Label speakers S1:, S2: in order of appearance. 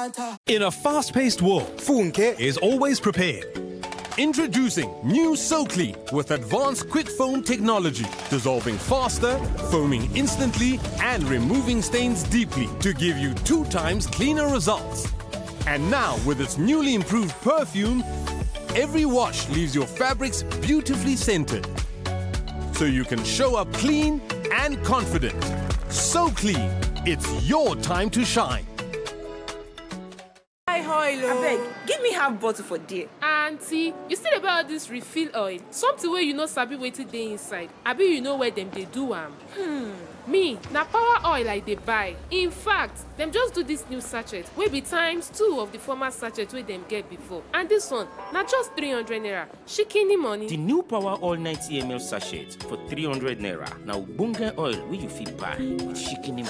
S1: In a fast-paced world, Funke is always prepared.
S2: Introducing new SoClean with advanced quick foam technology, dissolving faster, foaming instantly, and removing stains deeply to give you 2 times cleaner results. And now with its newly improved perfume, every wash leaves your fabrics beautifully scented. So you can show up clean and confident. So clean, it's your time to shine.
S3: Abeg, give me half bottle for there.
S4: Auntie, you still about this refill oil? Something where you know sabi wetin dey inside. Abi you know where them they do am? Me, na power oil I dey buy. In fact, them just do this new sachet wey be ×2 of the former sachet wey them get before. And this one, na just 300 naira. Shikini money.
S5: The new Power Oil 90 ml sachet for 300 naira. Now, ogbonge oil wey you fit buy with shikini